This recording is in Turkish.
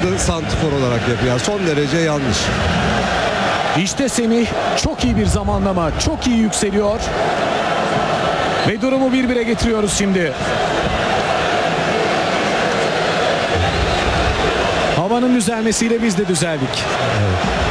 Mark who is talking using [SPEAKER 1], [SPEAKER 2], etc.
[SPEAKER 1] pası santifor olarak yapıyor. Son derece yanlış.
[SPEAKER 2] İşte Semih çok iyi bir zamanlama, çok iyi yükseliyor. Ve durumu 1-1'e getiriyoruz şimdi. Havanın düzelmesiyle biz de düzeldik.